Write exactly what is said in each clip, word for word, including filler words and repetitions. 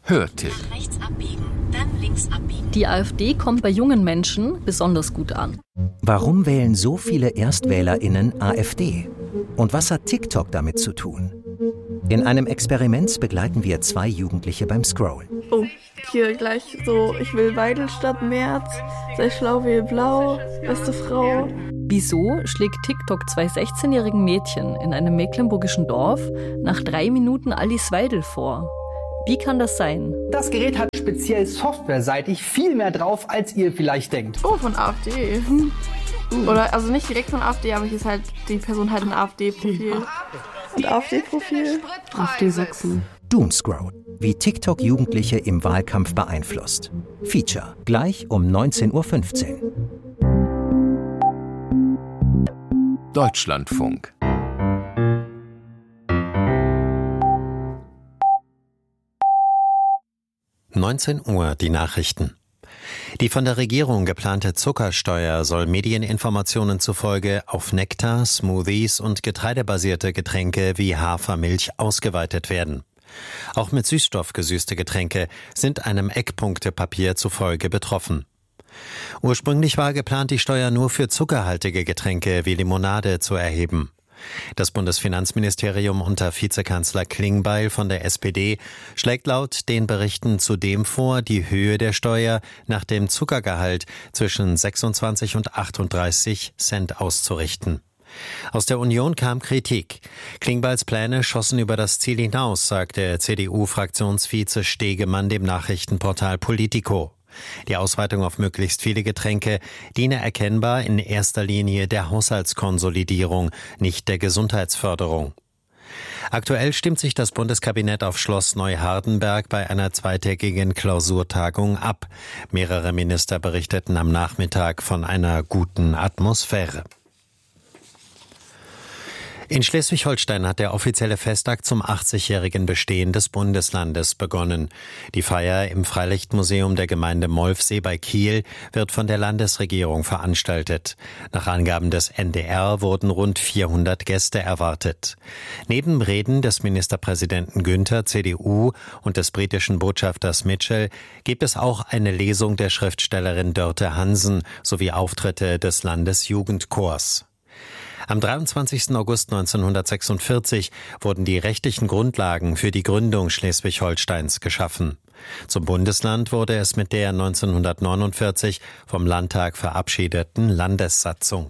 Hörtipp. Nach rechts abbiegen, dann links abbiegen. Die AfD kommt bei jungen Menschen besonders gut an. Warum wählen so viele ErstwählerInnen AfD? Und was hat TikTok damit zu tun? In einem Experiment begleiten wir zwei Jugendliche beim Scrollen. Oh, hier gleich so, ich will Weidel statt Merz, sei schlau wie blau, beste Frau. Wieso schlägt TikTok zwei sechzehnjährigen Mädchen in einem mecklenburgischen Dorf nach drei Minuten Alice Weidel vor? Wie kann das sein? Das Gerät hat speziell softwareseitig viel mehr drauf, als ihr vielleicht denkt. Oh, von AfD. Hm. Oder, also nicht direkt von AfD, aber hier ist halt, die Person hat ein AfD-Profil. Und AfD-Profil? AfD Sachsen. Doomscroll, wie TikTok Jugendliche im Wahlkampf beeinflusst. Feature, gleich um neunzehn Uhr fünfzehn. Deutschlandfunk. neunzehn Uhr, die Nachrichten. Die von der Regierung geplante Zuckersteuer soll Medieninformationen zufolge auf Nektar, Smoothies und getreidebasierte Getränke wie Hafermilch ausgeweitet werden. Auch mit Süßstoff gesüßte Getränke sind einem Eckpunktepapier zufolge betroffen. Ursprünglich war geplant, die Steuer nur für zuckerhaltige Getränke wie Limonade zu erheben. Das Bundesfinanzministerium unter Vizekanzler Klingbeil von der S P D schlägt laut den Berichten zudem vor, die Höhe der Steuer nach dem Zuckergehalt zwischen sechsundzwanzig und achtunddreißig Cent auszurichten. Aus der Union kam Kritik. Klingbeils Pläne schossen über das Ziel hinaus, sagte C D U-Fraktionsvize Stegemann dem Nachrichtenportal Politico. Die Ausweitung auf möglichst viele Getränke diene erkennbar in erster Linie der Haushaltskonsolidierung, nicht der Gesundheitsförderung. Aktuell stimmt sich das Bundeskabinett auf Schloss Neuhardenberg bei einer zweitägigen Klausurtagung ab. Mehrere Minister berichteten am Nachmittag von einer guten Atmosphäre. In Schleswig-Holstein hat der offizielle Festakt zum achtzigjährigen Bestehen des Bundeslandes begonnen. Die Feier im Freilichtmuseum der Gemeinde Molfsee bei Kiel wird von der Landesregierung veranstaltet. Nach Angaben des N D R wurden rund vierhundert Gäste erwartet. Neben Reden des Ministerpräsidenten Günther, C D U, und des britischen Botschafters Mitchell gibt es auch eine Lesung der Schriftstellerin Dörte Hansen sowie Auftritte des Landesjugendchors. Am dreiundzwanzigsten August neunzehnhundertsechsundvierzig wurden die rechtlichen Grundlagen für die Gründung Schleswig-Holsteins geschaffen. Zum Bundesland wurde es mit der neunzehnhundertneunundvierzig vom Landtag verabschiedeten Landessatzung.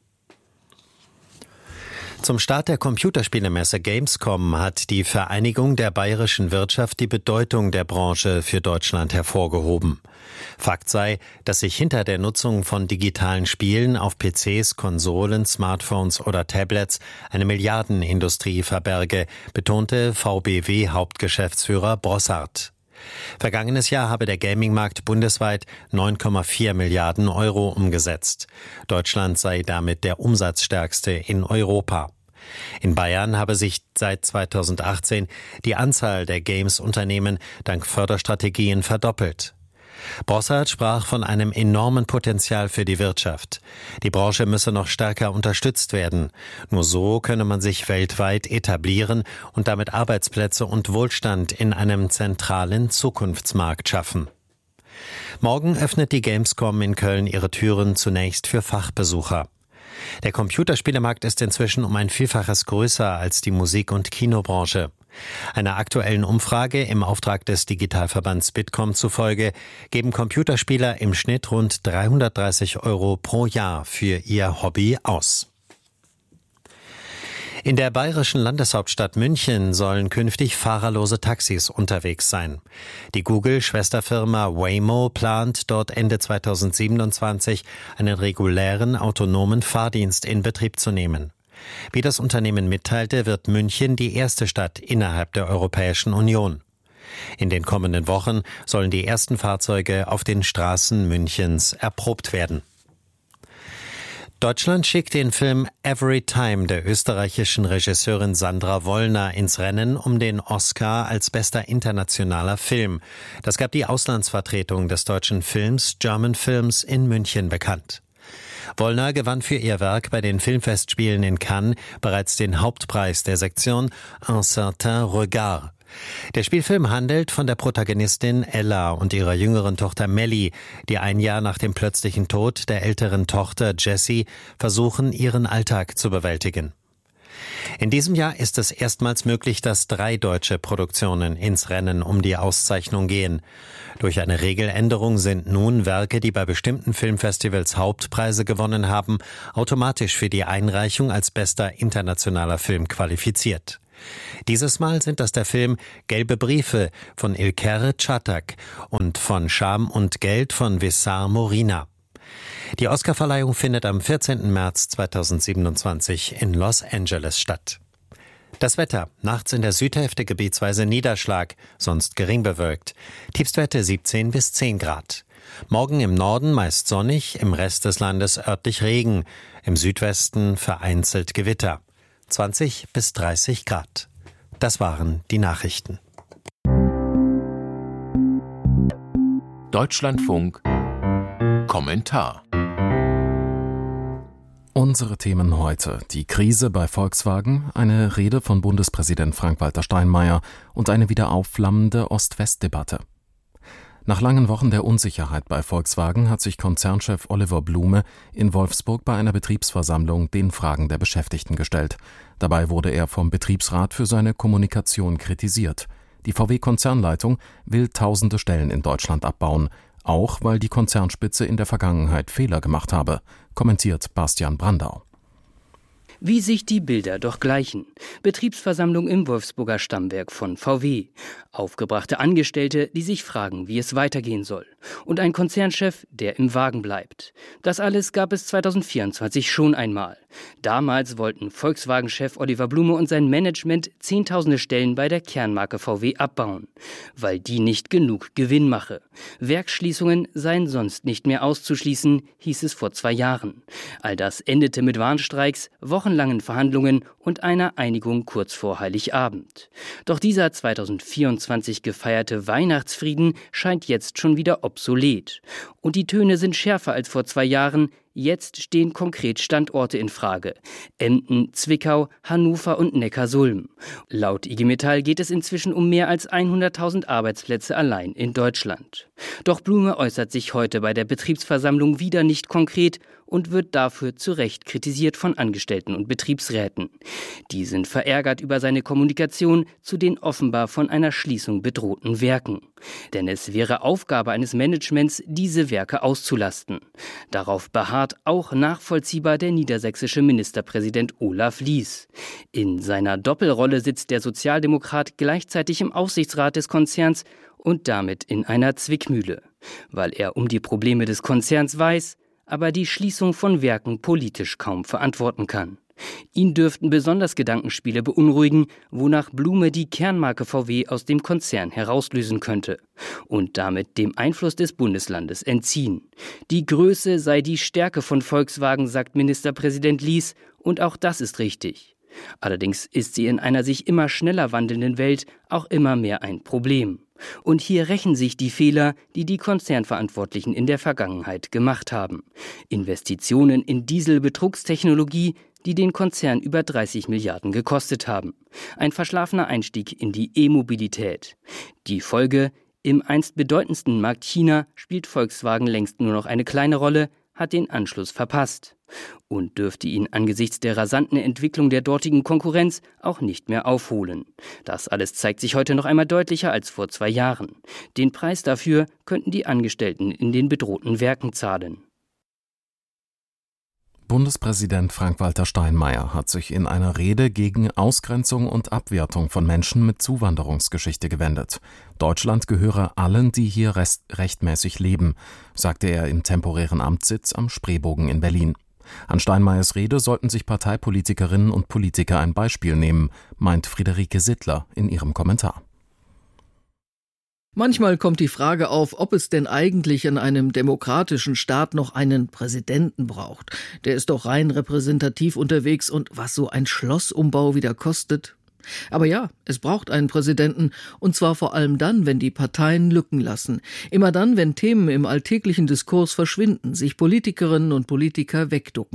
Zum Start der Computerspielemesse Gamescom hat die Vereinigung der bayerischen Wirtschaft die Bedeutung der Branche für Deutschland hervorgehoben. Fakt sei, dass sich hinter der Nutzung von digitalen Spielen auf P Cs, Konsolen, Smartphones oder Tablets eine Milliardenindustrie verberge, betonte V B W-Hauptgeschäftsführer Brossard. Vergangenes Jahr habe der Gaming-Markt bundesweit neun Komma vier Milliarden Euro umgesetzt. Deutschland sei damit der umsatzstärkste in Europa. In Bayern habe sich seit zweitausendachtzehn die Anzahl der Games-Unternehmen dank Förderstrategien verdoppelt. Brossard sprach von einem enormen Potenzial für die Wirtschaft. Die Branche müsse noch stärker unterstützt werden. Nur so könne man sich weltweit etablieren und damit Arbeitsplätze und Wohlstand in einem zentralen Zukunftsmarkt schaffen. Morgen öffnet die Gamescom in Köln ihre Türen zunächst für Fachbesucher. Der Computerspielemarkt ist inzwischen um ein Vielfaches größer als die Musik- und Kinobranche. Einer aktuellen Umfrage im Auftrag des Digitalverbands Bitkom zufolge geben Computerspieler im Schnitt rund dreihundertdreißig Euro pro Jahr für ihr Hobby aus. In der bayerischen Landeshauptstadt München sollen künftig fahrerlose Taxis unterwegs sein. Die Google-Schwesterfirma Waymo plant dort Ende zweitausendsiebenundzwanzig einen regulären autonomen Fahrdienst in Betrieb zu nehmen. Wie das Unternehmen mitteilte, wird München die erste Stadt innerhalb der Europäischen Union. In den kommenden Wochen sollen die ersten Fahrzeuge auf den Straßen Münchens erprobt werden. Deutschland schickt den Film Every Time der österreichischen Regisseurin Sandra Wollner ins Rennen um den Oscar als bester internationaler Film. Das gab die Auslandsvertretung des deutschen Films German Films in München bekannt. Wollner gewann für ihr Werk bei den Filmfestspielen in Cannes bereits den Hauptpreis der Sektion Un certain regard. Der Spielfilm handelt von der Protagonistin Ella und ihrer jüngeren Tochter Melly, die ein Jahr nach dem plötzlichen Tod der älteren Tochter Jessie versuchen, ihren Alltag zu bewältigen. In diesem Jahr ist es erstmals möglich, dass drei deutsche Produktionen ins Rennen um die Auszeichnung gehen. Durch eine Regeländerung sind nun Werke, die bei bestimmten Filmfestivals Hauptpreise gewonnen haben, automatisch für die Einreichung als bester internationaler Film qualifiziert. Dieses Mal sind das der Film Gelbe Briefe von İlker Çatak und von Scham und Geld von Wissar Morina. Die Oscarverleihung findet am vierzehnten März zweitausendsiebenundzwanzig in Los Angeles statt. Das Wetter: Nachts in der Südhälfte gebietsweise Niederschlag, sonst gering bewölkt. Tiefstwerte siebzehn bis zehn Grad. Morgen im Norden meist sonnig, im Rest des Landes örtlich Regen, im Südwesten vereinzelt Gewitter. zwanzig bis dreißig Grad. Das waren die Nachrichten. Deutschlandfunk Kommentar. Unsere Themen heute: die Krise bei Volkswagen, eine Rede von Bundespräsident Frank-Walter Steinmeier und eine wieder aufflammende Ost-West-Debatte. Nach langen Wochen der Unsicherheit bei Volkswagen hat sich Konzernchef Oliver Blume in Wolfsburg bei einer Betriebsversammlung den Fragen der Beschäftigten gestellt. Dabei wurde er vom Betriebsrat für seine Kommunikation kritisiert. Die V W-Konzernleitung will tausende Stellen in Deutschland abbauen, auch weil die Konzernspitze in der Vergangenheit Fehler gemacht habe, kommentiert Bastian Brandau. Wie sich die Bilder doch gleichen. Betriebsversammlung im Wolfsburger Stammwerk von V W. Aufgebrachte Angestellte, die sich fragen, wie es weitergehen soll. Und ein Konzernchef, der im Wagen bleibt. Das alles gab es zweitausendvierundzwanzig schon einmal. Damals wollten Volkswagen-Chef Oliver Blume und sein Management zehntausende Stellen bei der Kernmarke V W abbauen, weil die nicht genug Gewinn mache. Werksschließungen seien sonst nicht mehr auszuschließen, hieß es vor zwei Jahren. All das endete mit Warnstreiks, wochenlangen Verhandlungen und einer Einigung kurz vor Heiligabend. Doch dieser zweitausendvierundzwanzig gefeierte Weihnachtsfrieden scheint jetzt schon wieder obsolet. Und die Töne sind schärfer als vor zwei Jahren. Jetzt stehen konkret Standorte in Frage: Emden, Zwickau, Hannover und Neckarsulm. Laut I G Metall geht es inzwischen um mehr als hunderttausend Arbeitsplätze allein in Deutschland. Doch Blume äußert sich heute bei der Betriebsversammlung wieder nicht konkret und wird dafür zu Recht kritisiert von Angestellten und Betriebsräten. Die sind verärgert über seine Kommunikation zu den offenbar von einer Schließung bedrohten Werken. Denn es wäre Aufgabe eines Managements, diese Werke auszulasten. Darauf beharrt auch nachvollziehbar der niedersächsische Ministerpräsident Olaf Lies. In seiner Doppelrolle sitzt der Sozialdemokrat gleichzeitig im Aufsichtsrat des Konzerns und damit in einer Zwickmühle, weil er um die Probleme des Konzerns weiß, aber die Schließung von Werken politisch kaum verantworten kann. Ihn dürften besonders Gedankenspiele beunruhigen, wonach Blume die Kernmarke V W aus dem Konzern herauslösen könnte und damit dem Einfluss des Bundeslandes entziehen. Die Größe sei die Stärke von Volkswagen, sagt Ministerpräsident Lies, und auch das ist richtig. Allerdings ist sie in einer sich immer schneller wandelnden Welt auch immer mehr ein Problem. Und hier rächen sich die Fehler, die die Konzernverantwortlichen in der Vergangenheit gemacht haben. Investitionen in Dieselbetrugstechnologie, die den Konzern über dreißig Milliarden gekostet haben. Ein verschlafener Einstieg in die E-Mobilität. Die Folge: im einst bedeutendsten Markt China spielt Volkswagen längst nur noch eine kleine Rolle, hat den Anschluss verpasst und dürfte ihn angesichts der rasanten Entwicklung der dortigen Konkurrenz auch nicht mehr aufholen. Das alles zeigt sich heute noch einmal deutlicher als vor zwei Jahren. Den Preis dafür könnten die Angestellten in den bedrohten Werken zahlen. Bundespräsident Frank-Walter Steinmeier hat sich in einer Rede gegen Ausgrenzung und Abwertung von Menschen mit Zuwanderungsgeschichte gewendet. Deutschland gehöre allen, die hier rest- rechtmäßig leben, sagte er im temporären Amtssitz am Spreebogen in Berlin. An Steinmeiers Rede sollten sich Parteipolitikerinnen und Politiker ein Beispiel nehmen, meint Friederike Sittler in ihrem Kommentar. Manchmal kommt die Frage auf, ob es denn eigentlich in einem demokratischen Staat noch einen Präsidenten braucht. Der ist doch rein repräsentativ unterwegs und was so ein Schlossumbau wieder kostet. Aber ja, es braucht einen Präsidenten, und zwar vor allem dann, wenn die Parteien Lücken lassen. Immer dann, wenn Themen im alltäglichen Diskurs verschwinden, sich Politikerinnen und Politiker wegducken.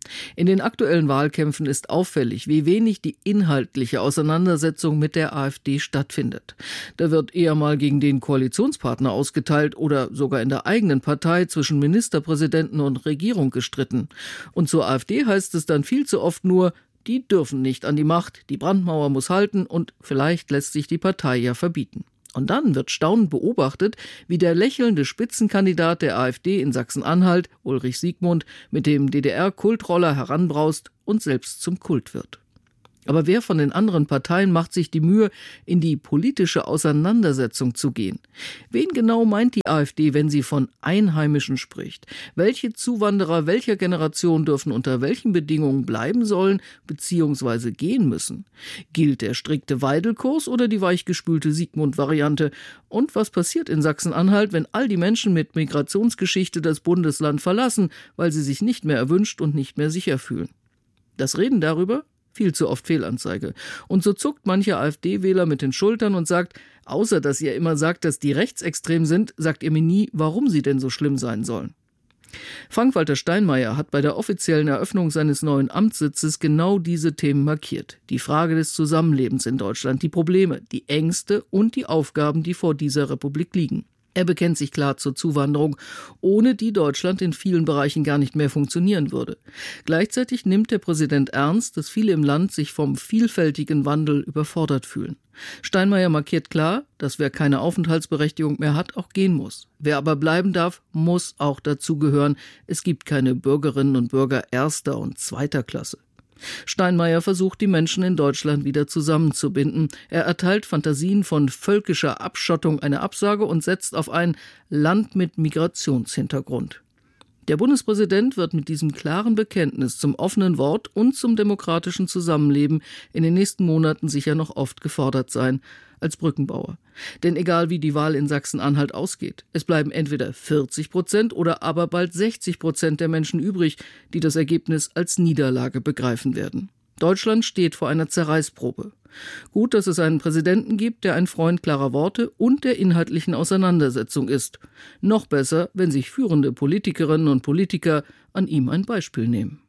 In den aktuellen Wahlkämpfen ist auffällig, wie wenig die inhaltliche Auseinandersetzung mit der AfD stattfindet. Da wird eher mal gegen den Koalitionspartner ausgeteilt oder sogar in der eigenen Partei zwischen Ministerpräsidenten und Regierung gestritten. Und zur AfD heißt es dann viel zu oft nur, die dürfen nicht an die Macht, die Brandmauer muss halten und vielleicht lässt sich die Partei ja verbieten. Und dann wird staunend beobachtet, wie der lächelnde Spitzenkandidat der AfD in Sachsen-Anhalt, Ulrich Siegmund, mit dem D D R-Kultroller heranbraust und selbst zum Kult wird. Aber wer von den anderen Parteien macht sich die Mühe, in die politische Auseinandersetzung zu gehen? Wen genau meint die AfD, wenn sie von Einheimischen spricht? Welche Zuwanderer welcher Generation dürfen unter welchen Bedingungen bleiben sollen bzw. gehen müssen? Gilt der strikte Weidelkurs oder die weichgespülte Siegmund-Variante? Und was passiert in Sachsen-Anhalt, wenn all die Menschen mit Migrationsgeschichte das Bundesland verlassen, weil sie sich nicht mehr erwünscht und nicht mehr sicher fühlen? Das Reden darüber? Viel zu oft Fehlanzeige. Und so zuckt mancher AfD-Wähler mit den Schultern und sagt, außer dass ihr immer sagt, dass die rechtsextrem sind, sagt ihr mir nie, warum sie denn so schlimm sein sollen. Frank-Walter Steinmeier hat bei der offiziellen Eröffnung seines neuen Amtssitzes genau diese Themen markiert. Die Frage des Zusammenlebens in Deutschland, die Probleme, die Ängste und die Aufgaben, die vor dieser Republik liegen. Er bekennt sich klar zur Zuwanderung, ohne die Deutschland in vielen Bereichen gar nicht mehr funktionieren würde. Gleichzeitig nimmt der Präsident ernst, dass viele im Land sich vom vielfältigen Wandel überfordert fühlen. Steinmeier markiert klar, dass wer keine Aufenthaltsberechtigung mehr hat, auch gehen muss. Wer aber bleiben darf, muss auch dazugehören. Es gibt keine Bürgerinnen und Bürger erster und zweiter Klasse. Steinmeier versucht, die Menschen in Deutschland wieder zusammenzubinden. Er erteilt Fantasien von völkischer Abschottung eine Absage und setzt auf ein Land mit Migrationshintergrund. Der Bundespräsident wird mit diesem klaren Bekenntnis zum offenen Wort und zum demokratischen Zusammenleben in den nächsten Monaten sicher noch oft gefordert sein, als Brückenbauer. Denn egal wie die Wahl in Sachsen-Anhalt ausgeht, es bleiben entweder vierzig Prozent oder aber bald sechzig Prozent der Menschen übrig, die das Ergebnis als Niederlage begreifen werden. Deutschland steht vor einer Zerreißprobe. Gut, dass es einen Präsidenten gibt, der ein Freund klarer Worte und der inhaltlichen Auseinandersetzung ist. Noch besser, wenn sich führende Politikerinnen und Politiker an ihm ein Beispiel nehmen.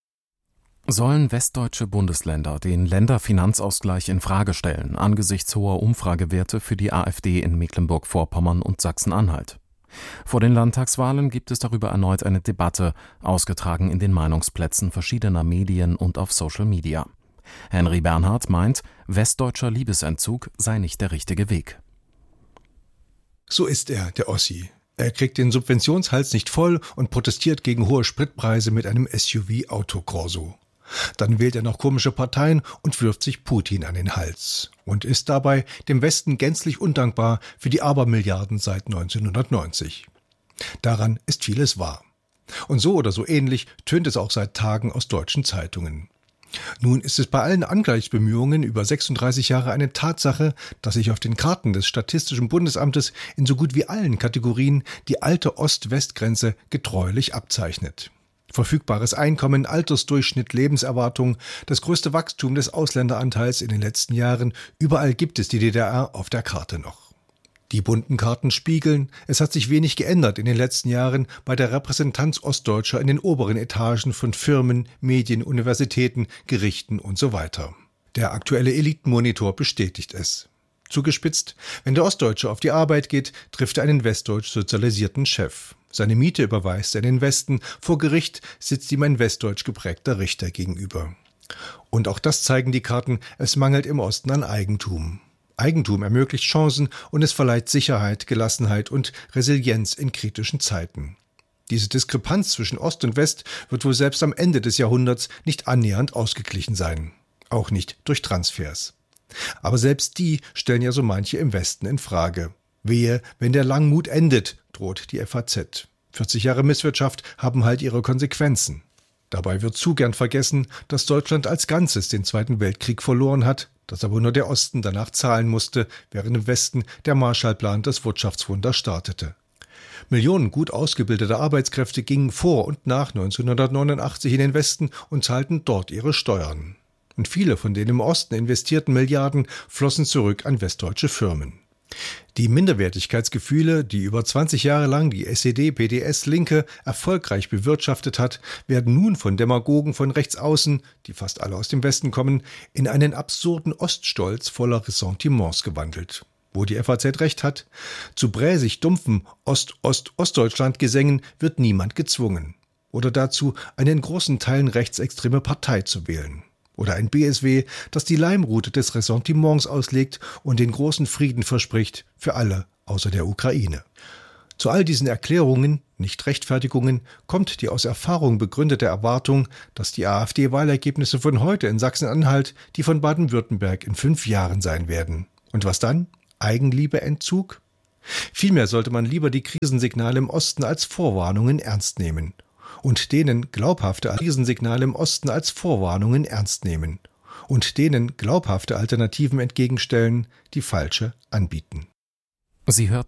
Sollen westdeutsche Bundesländer den Länderfinanzausgleich in Frage stellen, angesichts hoher Umfragewerte für die AfD in Mecklenburg-Vorpommern und Sachsen-Anhalt? Vor den Landtagswahlen gibt es darüber erneut eine Debatte, ausgetragen in den Meinungsplätzen verschiedener Medien und auf Social Media. Henry Bernhard meint, westdeutscher Liebesentzug sei nicht der richtige Weg. So ist er, der Ossi. Er kriegt den Subventionshals nicht voll und protestiert gegen hohe Spritpreise mit einem S U V-Autokorso. Dann wählt er noch komische Parteien und wirft sich Putin an den Hals und ist dabei dem Westen gänzlich undankbar für die Abermilliarden seit neunzehnhundertneunzig. Daran ist vieles wahr. Und so oder so ähnlich tönt es auch seit Tagen aus deutschen Zeitungen. Nun ist es bei allen Angleichsbemühungen über sechsunddreißig Jahre eine Tatsache, dass sich auf den Karten des Statistischen Bundesamtes in so gut wie allen Kategorien die alte Ost-West-Grenze getreulich abzeichnet. Verfügbares Einkommen, Altersdurchschnitt, Lebenserwartung, das größte Wachstum des Ausländeranteils in den letzten Jahren, überall gibt es die D D R auf der Karte noch. Die bunten Karten spiegeln, es hat sich wenig geändert in den letzten Jahren bei der Repräsentanz Ostdeutscher in den oberen Etagen von Firmen, Medien, Universitäten, Gerichten und so weiter. Der aktuelle Elitenmonitor bestätigt es. Zugespitzt, wenn der Ostdeutsche auf die Arbeit geht, trifft er einen westdeutsch sozialisierten Chef. Seine Miete überweist er in den Westen, vor Gericht sitzt ihm ein westdeutsch geprägter Richter gegenüber. Und auch das zeigen die Karten, es mangelt im Osten an Eigentum. Eigentum ermöglicht Chancen und es verleiht Sicherheit, Gelassenheit und Resilienz in kritischen Zeiten. Diese Diskrepanz zwischen Ost und West wird wohl selbst am Ende des Jahrhunderts nicht annähernd ausgeglichen sein. Auch nicht durch Transfers. Aber selbst die stellen ja so manche im Westen in Frage. Wehe, wenn der Langmut endet, droht die F A Z. vierzig Jahre Misswirtschaft haben halt ihre Konsequenzen. Dabei wird zu gern vergessen, dass Deutschland als Ganzes den Zweiten Weltkrieg verloren hat, dass aber nur der Osten danach zahlen musste, während im Westen der Marshallplan das Wirtschaftswunder startete. Millionen gut ausgebildeter Arbeitskräfte gingen vor und nach neunzehnhundertneunundachtzig in den Westen und zahlten dort ihre Steuern. Und viele von den im Osten investierten Milliarden flossen zurück an westdeutsche Firmen. Die Minderwertigkeitsgefühle, die über zwanzig Jahre lang die S E D-P D S-Linke erfolgreich bewirtschaftet hat, werden nun von Demagogen von rechts außen, die fast alle aus dem Westen kommen, in einen absurden Oststolz voller Ressentiments gewandelt. Wo die F A Z recht hat, zu bräsig dumpfen Ost-Ost-Ostdeutschland-Gesängen wird niemand gezwungen. Oder dazu, eine in großen Teilen rechtsextreme Partei zu wählen. Oder ein B S W, das die Leimrute des Ressentiments auslegt und den großen Frieden verspricht für alle außer der Ukraine. Zu all diesen Erklärungen, nicht Rechtfertigungen, kommt die aus Erfahrung begründete Erwartung, dass die AfD-Wahlergebnisse von heute in Sachsen-Anhalt die von Baden-Württemberg in fünf Jahren sein werden. Und was dann? Eigenliebe-Entzug? Vielmehr sollte man lieber die Krisensignale im Osten als Vorwarnungen ernst nehmen. Und denen glaubhafte Krisensignale im Osten als Vorwarnungen ernst nehmen. Und denen glaubhafte Alternativen entgegenstellen, die falsche anbieten. Sie hörten